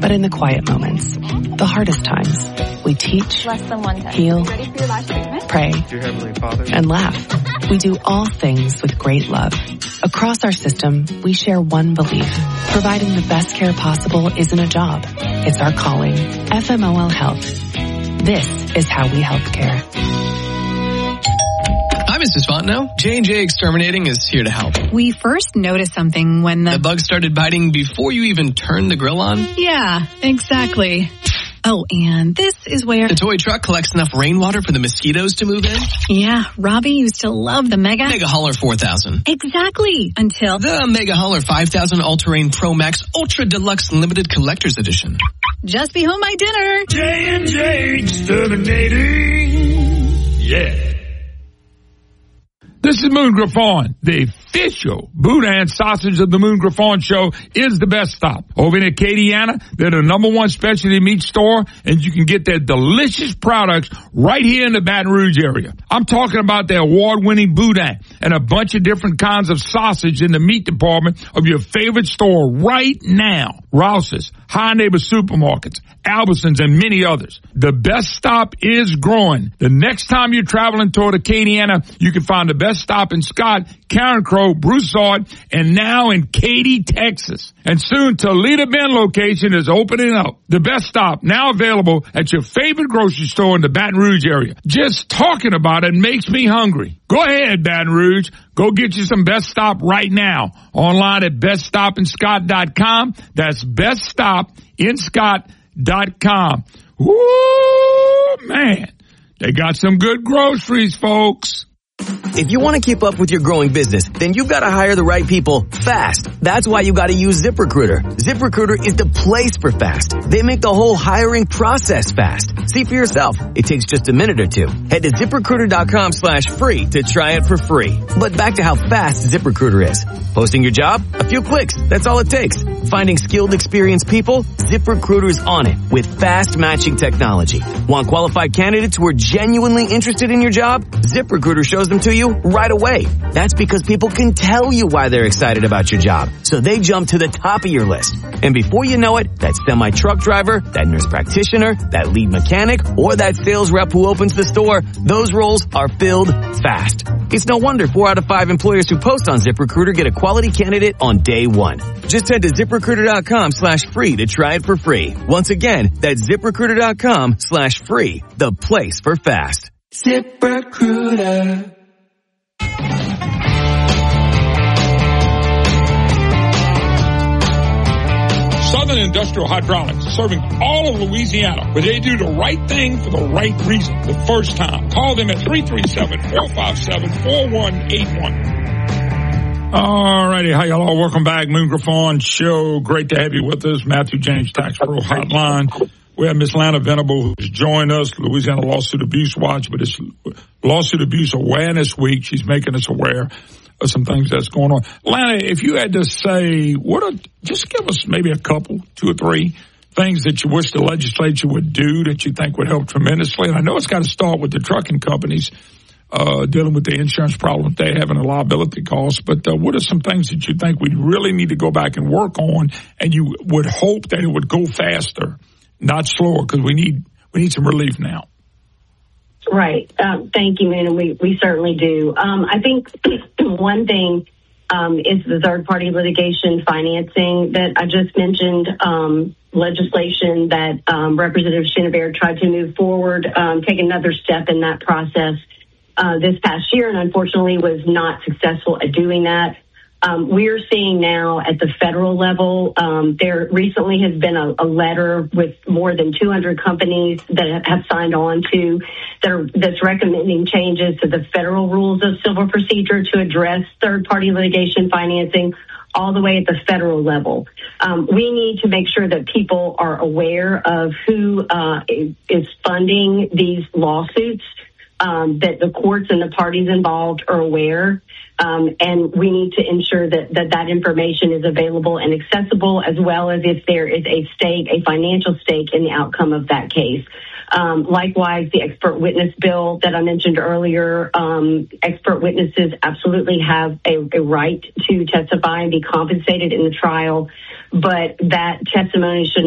But in the quiet moments, the hardest times, we teach, heal, pray, and laugh. We do all things with great love. Across our system, we share one belief. Providing the best care possible isn't a job. It's our calling. FMOL Health. This is how we help care. Hi, Mrs. Fontenot. J&J Exterminating is here to help. We first noticed something when the bug started biting before you even turned the grill on? Yeah, exactly. Oh, and this is where the toy truck collects enough rainwater for the mosquitoes to move in? Yeah, Robbie used to love the Mega Hauler 4000. Exactly, until the Mega Hauler 5000 All-Terrain Pro Max Ultra Deluxe Limited Collector's Edition. Just be home by dinner. J&J Exterminating. Yeah. This is Moon Griffon. The official Boudin sausage of the Moon Griffon show is the best stop. Over in Acadiana, they're the #1 specialty meat store, and you can get their delicious products right here in the Baton Rouge area. I'm talking about their award-winning Boudin and a bunch of different kinds of sausage in the meat department of your favorite store right now. Rouse's, High Neighbor Supermarkets, Albertsons, and many others. The best stop is growing. The next time you're traveling toward Acadiana, you can find the best stop in Scott, Karen Crow, Broussard, and now in Katy, Texas. And soon Toledo Bend location is opening up. The best stop now available at your favorite grocery store in the Baton Rouge area. Just talking about it makes me hungry. Go ahead, Baton Rouge. Go get you some Best Stop right now. Online at beststopinscott.com. That's beststopinscott.com. Woo, man. They got some good groceries, folks. If you want to keep up with your growing business, then you've got to hire the right people fast. That's why you got to use ZipRecruiter. ZipRecruiter is the place for fast. They make the whole hiring process fast. See for yourself. It takes just a minute or two. Head to ZipRecruiter.com/free to try it for free. But back to how fast ZipRecruiter is. Posting your job? A few clicks. That's all it takes. Finding skilled, experienced people? ZipRecruiter's on it with fast matching technology. Want qualified candidates who are genuinely interested in your job? ZipRecruiter shows them to you right away. That's because people can tell you why they're excited about your job. So they jump to the top of your list. And before you know it, that semi-truck driver, that nurse practitioner, that lead mechanic, or that sales rep who opens the store, those roles are filled fast. It's no wonder 4 out of 5 employers who post on ZipRecruiter get a quality candidate on day one. Just head to ZipRecruiter.com/free to try it for free. Once again, that's ZipRecruiter.com/free, the place for fast. ZipRecruiter. Southern Industrial Hydraulics, serving all of Louisiana, where they do the right thing for the right reason the first time. Call them at 337-457-4181. All righty. Hi, y'all. Welcome back. Moon Griffon Show. Great to have you with us. Matthew James Tax Pro Hotline. We have Miss Lana Venable who's joined us, Louisiana Lawsuit Abuse Watch, but it's Lawsuit Abuse Awareness Week. She's making us aware of some things that's going on. Lana, if you had to say, just give us maybe a couple, 2 or 3 things that you wish the legislature would do that you think would help tremendously. And I know it's got to start with the trucking companies dealing with the insurance problem they have and the liability costs. But what are some things that you think we really need to go back and work on, and you would hope that it would go faster, not slower, because we need some relief now? Right. Thank you, man. And we certainly do. I think one thing is the third-party litigation financing that I just mentioned, legislation that Representative Chenevert tried to move forward, take another step in that process this past year, and unfortunately was not successful at doing that. We're seeing now at the federal level, there recently has been a letter with more than 200 companies that have signed on to that's recommending changes to the federal rules of civil procedure to address third-party litigation financing all the way at the federal level. We need to make sure that people are aware of who is funding these lawsuits, that the courts and the parties involved are aware. And we need to ensure that information is available and accessible, as well as if there is a financial stake in the outcome of that case. Likewise, the expert witness bill that I mentioned earlier, expert witnesses absolutely have a right to testify and be compensated in the trial, but that testimony should